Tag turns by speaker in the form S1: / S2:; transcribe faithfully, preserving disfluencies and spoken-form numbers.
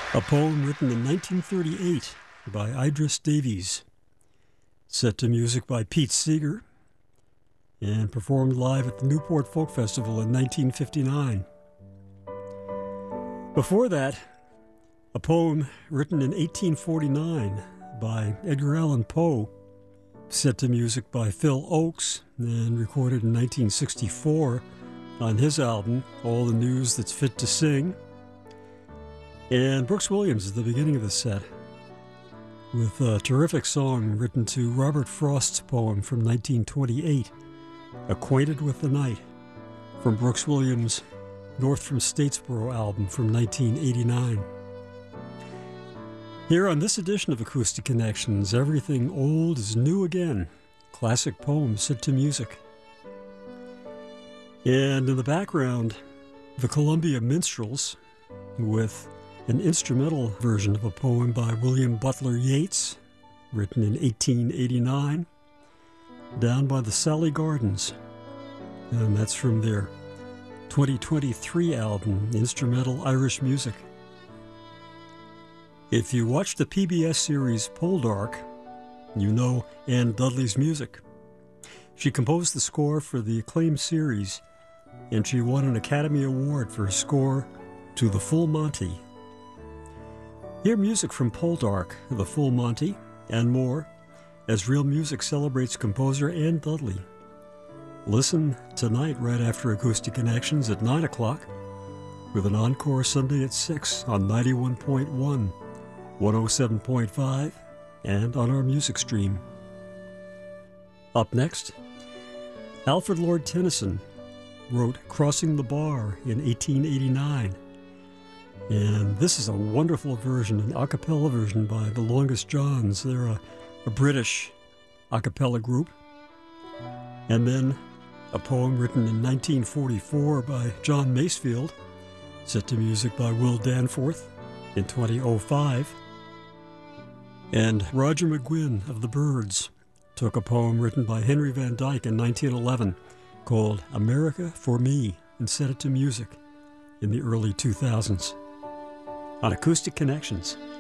S1: A poem written in nineteen thirty-eight by Idris Davies, set to music by Pete Seeger, and performed live at the Newport Folk Festival in nineteen fifty-nine. Before that, a poem written in eighteen forty-nine by Edgar Allan Poe, set to music by Phil Ochs, and recorded in nineteen sixty-four on his album, All the News That's Fit to Sing. And Brooks Williams at the beginning of the set, with a terrific song written to Robert Frost's poem from nineteen twenty-eight, Acquainted with the Night, from Brooks Williams' North from Statesboro album from nineteen eighty-nine. Here on this edition of Acoustic Connections, everything old is new again, classic poems set to music. And in the background, the Columbia Minstrels, with an instrumental version of a poem by William Butler Yeats, written in eighteen eighty-nine, Down by the Sally Gardens. And that's from their twenty twenty-three album, Instrumental Irish Music. If you watch the P B S series Poldark, you know Anne Dudley's music. She composed the score for the acclaimed series, and she won an Academy Award for her score to The Full Monty. Hear music from Poldark, The Full Monty, and more as Real Music celebrates composer Anne Dudley. Listen tonight right after Acoustic Connections at nine o'clock, with an encore Sunday at six on ninety-one point one, one oh seven point five, and on our music stream. Up next, Alfred Lord Tennyson wrote Crossing the Bar in eighteen eighty-nine. And this is a wonderful version, an a cappella version by The Longest Johns. They're a, a British a cappella group. And then a poem written in nineteen forty-four by John Masefield, set to music by Will Danforth in twenty oh five. And Roger McGuinn of the Byrds took a poem written by Henry Van Dyke in nineteen eleven called America for Me and set it to music in the early two thousands. On Acoustic Connections.